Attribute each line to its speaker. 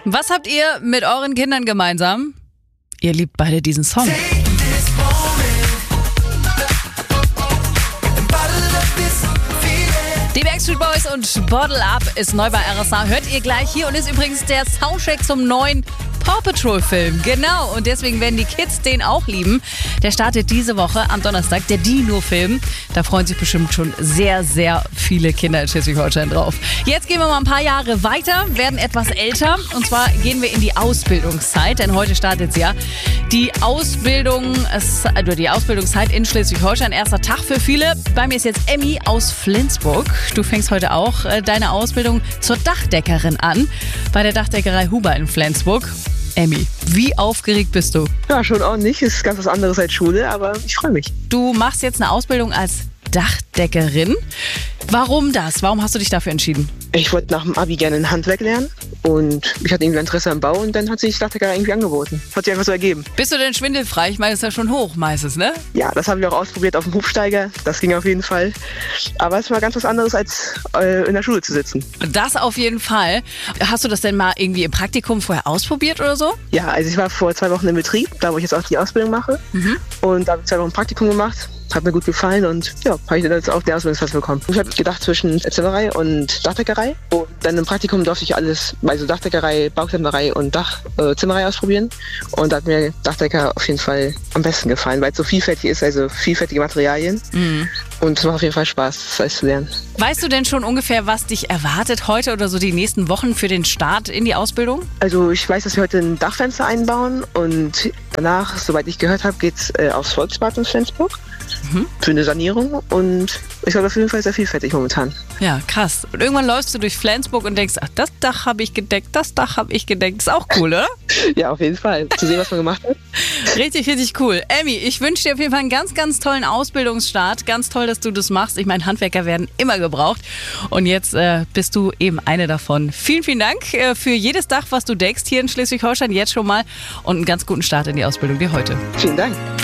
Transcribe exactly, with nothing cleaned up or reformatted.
Speaker 1: Was habt ihr mit euren Kindern gemeinsam? Ihr liebt beide diesen Song. Die Backstreet Boys und Bottle Up ist neu bei R S A. Hört ihr gleich hier und ist übrigens der Soundtrack zum neuen Paw Patrol Film. Genau, und deswegen werden die Kids den auch lieben. Der startet diese Woche am Donnerstag, der Dino-Film. Da freuen sich bestimmt schon sehr, sehr viele Kinder in Schleswig-Holstein drauf. Jetzt gehen wir mal ein paar Jahre weiter, werden etwas älter. Und zwar gehen wir in die Ausbildungszeit, denn heute startet ja die Ausbildung, also die Ausbildungszeit in Schleswig-Holstein. Erster Tag für viele. Bei mir ist jetzt Emmy aus Flensburg. Du fängst heute auch deine Ausbildung zur Dachdeckerin an bei der Dachdeckerei Huber in Flensburg. Emmy, wie aufgeregt bist du?
Speaker 2: Ja, schon ordentlich. Ist ganz was anderes als Schule, aber ich freue mich.
Speaker 1: Du machst jetzt eine Ausbildung als Dachdeckerin. Warum das? Warum hast du dich dafür entschieden?
Speaker 2: Ich wollte nach dem Abi gerne ein Handwerk lernen und ich hatte irgendwie Interesse am Bau und dann hat sich Dachdeckerei irgendwie angeboten. Hat sich einfach so ergeben.
Speaker 1: Bist du denn schwindelfrei? Ich meine, das ist ja schon hoch meistens, ne?
Speaker 2: Ja, das habe ich auch ausprobiert auf dem Hubsteiger. Das ging auf jeden Fall. Aber es war ganz was anderes, als äh, in der Schule zu sitzen.
Speaker 1: Das auf jeden Fall. Hast du das denn mal irgendwie im Praktikum vorher ausprobiert oder so?
Speaker 2: Ja, also ich war vor zwei Wochen im Betrieb, da wo ich jetzt auch die Ausbildung mache. Mhm. Und da habe ich zwei Wochen Praktikum gemacht. Hat mir gut gefallen und ja, habe ich dann jetzt auch die Ausbildungsplatz bekommen. Ich habe gedacht zwischen Zimmerei und Dachdeckerei. Und dann im Praktikum durfte ich alles, also Dachdeckerei, Bauklemmerei und Dach, äh, Zimmerei ausprobieren. Und da hat mir Dachdecker auf jeden Fall am besten gefallen, weil es so vielfältig ist, also vielfältige Materialien. Mhm. Und es macht auf jeden Fall Spaß, das alles zu lernen.
Speaker 1: Weißt du denn schon ungefähr, was dich erwartet heute oder so die nächsten Wochen für den Start in die Ausbildung?
Speaker 2: Also ich weiß, dass wir heute ein Dachfenster einbauen und danach, soweit ich gehört habe, geht es äh, aufs Volksbad in Flensburg. Mhm. Für eine Sanierung und ich glaube auf jeden Fall sehr vielfältig momentan.
Speaker 1: Ja, krass. Und irgendwann läufst du durch Flensburg und denkst, ach, das Dach habe ich gedeckt, das Dach habe ich gedeckt. Ist auch cool, oder?
Speaker 2: Ja, auf jeden Fall. Zu sehen, was man gemacht hat.
Speaker 1: Richtig, richtig cool. Emmy, ich wünsche dir auf jeden Fall einen ganz, ganz tollen Ausbildungsstart. Ganz toll, dass du das machst. Ich meine, Handwerker werden immer gebraucht. Und jetzt äh, bist du eben eine davon. Vielen, vielen Dank äh, für jedes Dach, was du deckst hier in Schleswig-Holstein jetzt schon mal. Und einen ganz guten Start in die Ausbildung dir heute.
Speaker 2: Vielen Dank.